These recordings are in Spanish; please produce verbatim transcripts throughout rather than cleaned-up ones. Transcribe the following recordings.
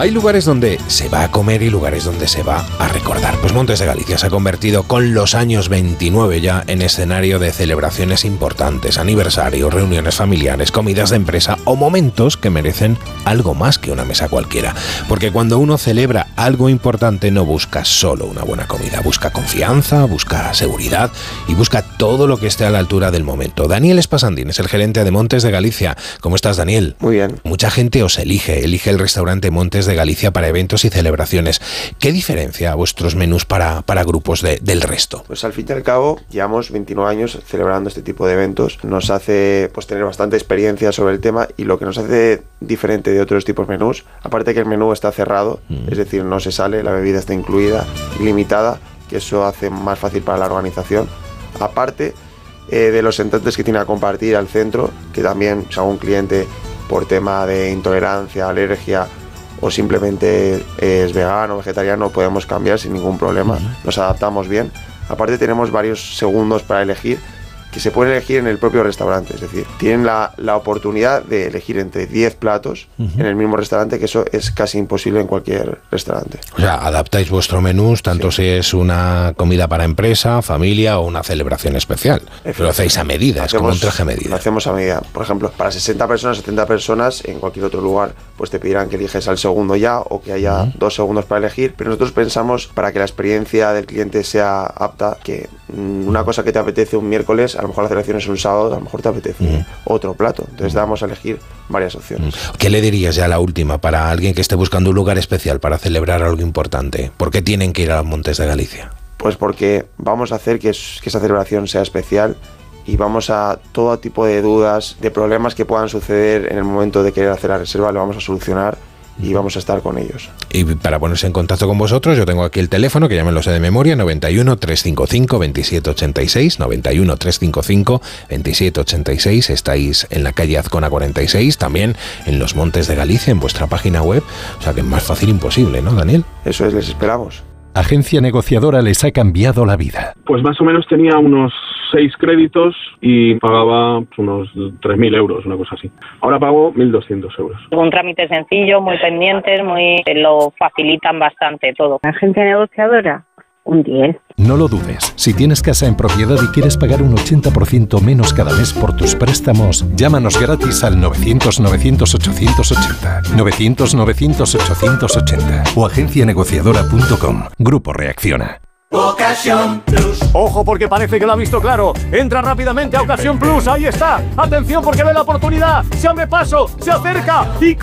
Hay lugares donde se va a comer y lugares donde se va a recordar. Pues Montes de Galicia se ha convertido con los años veintinueve ya en escenario de celebraciones importantes, aniversarios, reuniones familiares, comidas de empresa o momentos que merecen algo más que una mesa cualquiera. Porque cuando uno celebra algo importante no busca solo una buena comida, busca confianza, busca seguridad y busca todo lo que esté a la altura del momento. Daniel Espasandín es el gerente de Montes de Galicia. ¿Cómo estás, Daniel? Muy bien. Mucha gente os elige, elige el restaurante Montes de Galicia para eventos y celebraciones. ¿Qué diferencia vuestros menús para, para grupos de, del resto? Pues al fin y al cabo, llevamos veintinueve años celebrando este tipo de eventos. Nos hace pues tener bastante experiencia sobre el tema y lo que nos hace diferente de otros tipos de menús, aparte que el menú está cerrado, mm. es decir, no se sale, la bebida está incluida, ilimitada, que eso hace más fácil para la organización. Aparte eh, de los entrantes que tiene a compartir al centro, que también si algún cliente por tema de intolerancia, alergia o simplemente es vegano o vegetariano podemos cambiar sin ningún problema, uh-huh. nos adaptamos bien. Aparte tenemos varios segundos para elegir que se pueden elegir en el propio restaurante, es decir, tienen la, la oportunidad de elegir entre diez platos uh-huh. en el mismo restaurante, que eso es casi imposible en cualquier restaurante. O sea, adaptáis vuestro menú, tanto sí. si es una comida para empresa, familia o una celebración especial. Lo hacéis a medida, hacemos, es como un traje a medida. Lo hacemos a medida. Por ejemplo, para sesenta personas, setenta personas, en cualquier otro lugar, pues te pedirán que eliges al segundo ya o que haya uh-huh. dos segundos para elegir, pero nosotros pensamos para que la experiencia del cliente sea apta, que mmm, una cosa que te apetece un miércoles, a lo mejor la celebración es un sábado, a lo mejor te apetece mm. otro plato. Entonces mm. damos a elegir varias opciones. ¿Qué le dirías ya la última para alguien que esté buscando un lugar especial para celebrar algo importante? ¿Por qué tienen que ir a los Montes de Galicia? Pues porque vamos a hacer que, que esa celebración sea especial y vamos a todo tipo de dudas, de problemas que puedan suceder en el momento de querer hacer la reserva, lo vamos a solucionar y vamos a estar con ellos. Y para ponerse en contacto con vosotros, yo tengo aquí el teléfono, que ya me lo sé de memoria, noventa y uno, trescientos cincuenta y cinco, veintisiete ochenta y seis, noventa y uno, trescientos cincuenta y cinco, veintisiete ochenta y seis, estáis en la calle Azcona cuarenta y seis, también en los Montes de Galicia, en vuestra página web, o sea que es más fácil imposible, ¿no, Daniel? Eso es, les esperamos. Agencia Negociadora les ha cambiado la vida. Pues más o menos tenía unos seis créditos y pagaba unos tres mil euros, una cosa así. Ahora pago mil doscientos euros. Un trámite sencillo, muy pendientes, muy lo facilitan bastante todo. Agencia Negociadora, un diez. No lo dudes. Si tienes casa en propiedad y quieres pagar un ochenta por ciento menos cada mes por tus préstamos, llámanos gratis al novecientos, novecientos, ochocientos ochenta. novecientos, novecientos, ochocientos ochenta o agencia negociadora punto com. Grupo Reacciona. Ocasión Plus. Ojo, porque parece que lo ha visto claro. Entra rápidamente a Ocasión Plus. Ahí está. Atención, porque ve la oportunidad. Se abre paso, se acerca y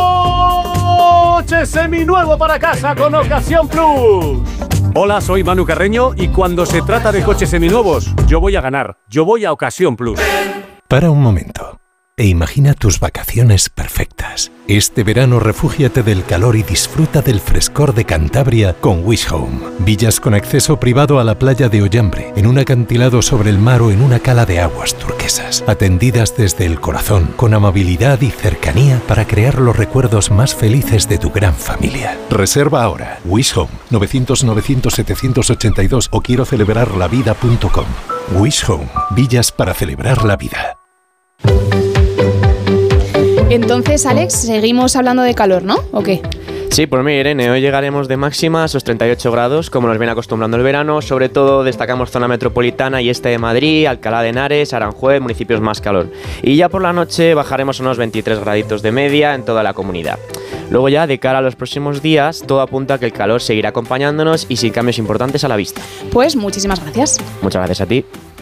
coche seminuevo para casa con Ocasión Plus. Hola, soy Manu Carreño y cuando se trata de coches seminuevos, yo voy a ganar. Yo voy a Ocasión Plus. Para un momento e imagina tus vacaciones perfectas. Este verano refúgiate del calor y disfruta del frescor de Cantabria con Wish Home. Villas con acceso privado a la playa de Ollambre, en un acantilado sobre el mar o en una cala de aguas turquesas. Atendidas desde el corazón, con amabilidad y cercanía para crear los recuerdos más felices de tu gran familia. Reserva ahora. Wish Home, novecientos, novecientos, setecientos ochenta y dos o quiero celebrar la vida punto com. Wish Home, villas para celebrar la vida. Entonces, Alex, seguimos hablando de calor, ¿no? ¿O qué? Sí, pues mira, Irene, hoy llegaremos de máxima a esos treinta y ocho grados, como nos viene acostumbrando el verano. Sobre todo destacamos zona metropolitana y este de Madrid, Alcalá de Henares, Aranjuez, municipios más calor. Y ya por la noche bajaremos a unos veintitrés graditos de media en toda la comunidad. Luego ya, de cara a los próximos días, todo apunta a que el calor seguirá acompañándonos y sin cambios importantes a la vista. Pues muchísimas gracias. Muchas gracias a ti.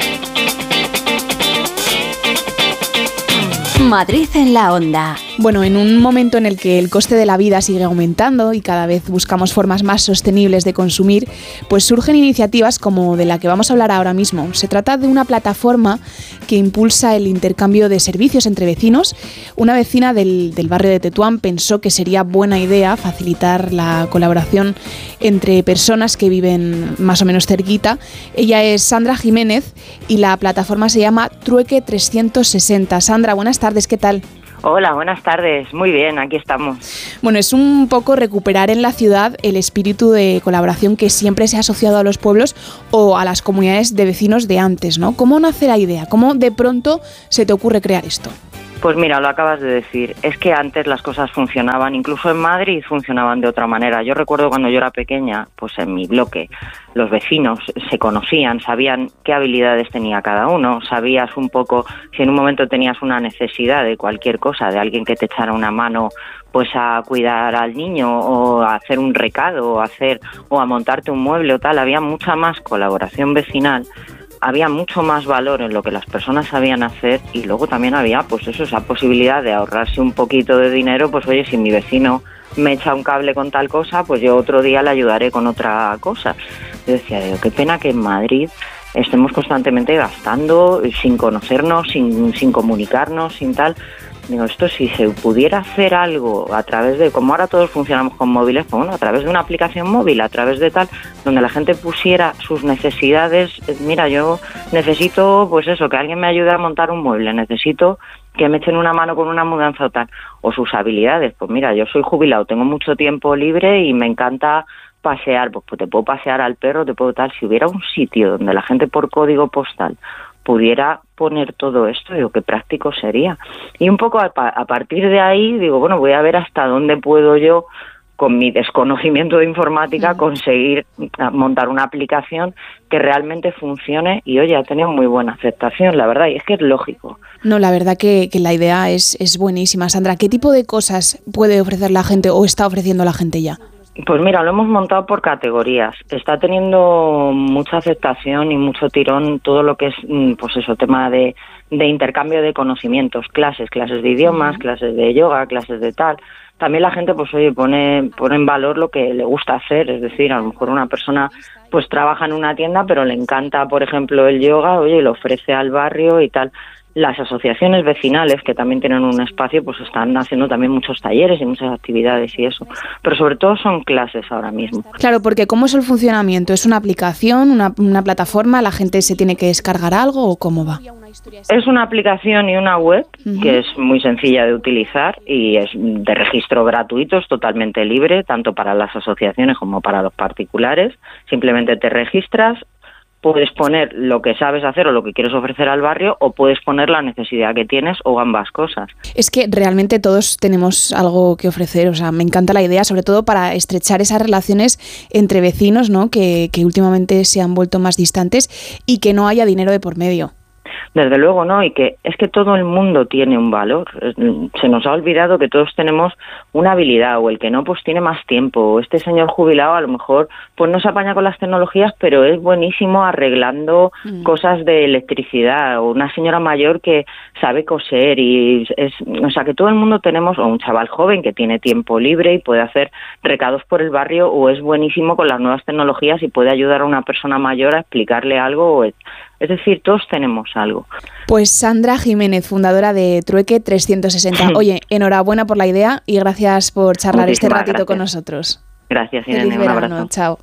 Madrid en la onda. Bueno, en un momento en el que el coste de la vida sigue aumentando y cada vez buscamos formas más sostenibles de consumir, pues surgen iniciativas como de la que vamos a hablar ahora mismo. Se trata de una plataforma que impulsa el intercambio de servicios entre vecinos. Una vecina del, del barrio de Tetuán pensó que sería buena idea facilitar la colaboración entre personas que viven más o menos cerquita. Ella es Sandra Jiménez y la plataforma se llama Trueque trescientos sesenta. Sandra, buenas tardes, ¿qué tal? Hola, buenas tardes. Muy bien, aquí estamos. Bueno, es un poco recuperar en la ciudad el espíritu de colaboración que siempre se ha asociado a los pueblos o a las comunidades de vecinos de antes, ¿no? ¿Cómo nace la idea? ¿Cómo de pronto se te ocurre crear esto? Pues mira, lo acabas de decir, es que antes las cosas funcionaban, incluso en Madrid funcionaban de otra manera. Yo recuerdo cuando yo era pequeña, pues en mi bloque, los vecinos se conocían, sabían qué habilidades tenía cada uno, sabías un poco si en un momento tenías una necesidad de cualquier cosa, de alguien que te echara una mano pues a cuidar al niño o a hacer un recado o a hacer o a montarte un mueble o tal, había mucha más colaboración vecinal. Había mucho más valor en lo que las personas sabían hacer y luego también había pues eso, esa posibilidad de ahorrarse un poquito de dinero, pues oye, si mi vecino me echa un cable con tal cosa, pues yo otro día le ayudaré con otra cosa. Yo decía, digo, qué pena que en Madrid estemos constantemente gastando sin conocernos, sin, sin comunicarnos, sin tal. Digo, esto si se pudiera hacer algo a través de, como ahora todos funcionamos con móviles, pues bueno, a través de una aplicación móvil, a través de tal, donde la gente pusiera sus necesidades, mira, yo necesito, pues eso, que alguien me ayude a montar un mueble, necesito que me echen una mano con una mudanza o tal, o sus habilidades, pues mira, yo soy jubilado, tengo mucho tiempo libre y me encanta pasear, pues, pues te puedo pasear al perro, te puedo tal, si hubiera un sitio donde la gente por código postal pudiera poner todo esto, digo, qué práctico sería. Y un poco a, a partir de ahí, digo, bueno, voy a ver hasta dónde puedo yo, con mi desconocimiento de informática, conseguir montar una aplicación que realmente funcione y, oye, ha tenido muy buena aceptación, la verdad, y es que es lógico. No, la verdad que, que la idea es, es buenísima. Sandra, ¿qué tipo de cosas puede ofrecer la gente o está ofreciendo la gente ya? Pues mira, lo hemos montado por categorías. Está teniendo mucha aceptación y mucho tirón todo lo que es, pues eso, tema de, de intercambio de conocimientos, clases, clases de idiomas, uh-huh. clases de yoga, clases de tal. También la gente, pues oye, pone, pone en valor lo que le gusta hacer, es decir, a lo mejor una persona pues trabaja en una tienda, pero le encanta, por ejemplo, el yoga, oye, y lo ofrece al barrio y tal. Las asociaciones vecinales, que también tienen un espacio, pues están haciendo también muchos talleres y muchas actividades y eso. Pero sobre todo son clases ahora mismo. Claro, porque ¿cómo es el funcionamiento? ¿Es una aplicación, una, una plataforma? ¿La gente se tiene que descargar algo o cómo va? Es una aplicación y una web uh-huh. que es muy sencilla de utilizar y es de registro gratuito, es totalmente libre, tanto para las asociaciones como para los particulares. Simplemente te registras. Puedes poner lo que sabes hacer o lo que quieres ofrecer al barrio o puedes poner la necesidad que tienes o ambas cosas. Es que realmente todos tenemos algo que ofrecer, o sea, me encanta la idea, sobre todo para estrechar esas relaciones entre vecinos, ¿no? Que, que últimamente se han vuelto más distantes y que no haya dinero de por medio. Desde luego, ¿no? Y que es que todo el mundo tiene un valor. Se nos ha olvidado que todos tenemos una habilidad, o el que no, pues tiene más tiempo. O este señor jubilado a lo mejor pues no se apaña con las tecnologías, pero es buenísimo arreglando mm. cosas de electricidad. O una señora mayor que sabe coser y es, o sea, que todo el mundo tenemos, o un chaval joven que tiene tiempo libre y puede hacer recados por el barrio, o es buenísimo con las nuevas tecnologías y puede ayudar a una persona mayor a explicarle algo. O es, Es decir, todos tenemos algo. Pues Sandra Jiménez, fundadora de Trueque trescientos sesenta. Oye, enhorabuena por la idea y gracias por charlar Muchísimas este ratito gracias. Con nosotros. Gracias, Irene. Feliz verano. Un abrazo. Chao.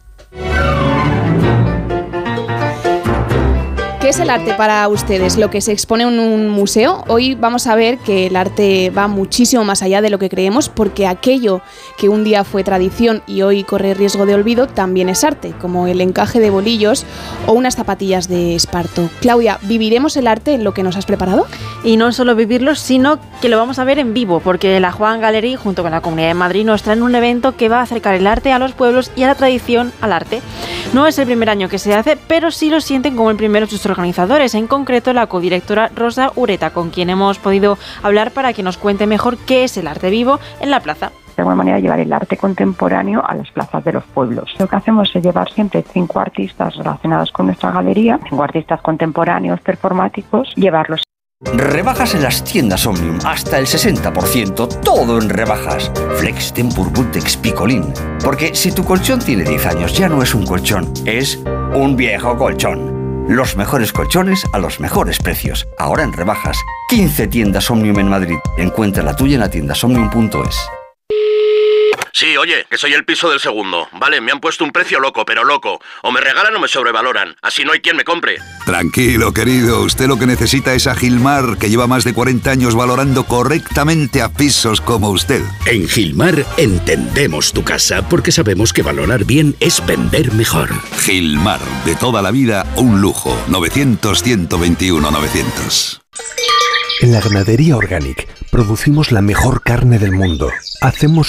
¿Qué es el arte para ustedes? ¿Lo que se expone en un museo? Hoy vamos a ver que el arte va muchísimo más allá de lo que creemos, porque aquello que un día fue tradición y hoy corre riesgo de olvido también es arte, como el encaje de bolillos o unas zapatillas de esparto. Claudia, ¿viviremos el arte en lo que nos has preparado? Y no solo vivirlo, sino que lo vamos a ver en vivo, porque la Juan Gallery, junto con la Comunidad de Madrid, nos traen un evento que va a acercar el arte a los pueblos y a la tradición al arte. No es el primer año que se hace, pero sí lo sienten como el primero sus organizadores, en concreto la codirectora Rosa Ureta, con quien hemos podido hablar para que nos cuente mejor qué es el arte vivo en la plaza. De alguna manera llevar el arte contemporáneo a las plazas de los pueblos. Lo que hacemos es llevar siempre cinco artistas relacionados con nuestra galería, cinco artistas contemporáneos performáticos, llevarlos. Rebajas en las tiendas Omnium, hasta el sesenta por ciento, todo en rebajas. Flex, Tempur, Bultex, Picolín. Porque si tu colchón tiene diez años, ya no es un colchón, es un viejo colchón. Los mejores colchones a los mejores precios. Ahora en rebajas. quince tiendas Omnium en Madrid. Encuentra la tuya en la tienda omnium punto es. Sí, oye, que soy el piso del segundo. Vale, me han puesto un precio loco, pero loco. O me regalan o me sobrevaloran. Así no hay quien me compre. Tranquilo, querido. Usted lo que necesita es a Gilmar, que lleva más de cuarenta años valorando correctamente a pisos como usted. En Gilmar entendemos tu casa porque sabemos que valorar bien es vender mejor. Gilmar, de toda la vida, un lujo. novecientos, ciento veintiuno, novecientos. En la ganadería Organic producimos la mejor carne del mundo. Hacemos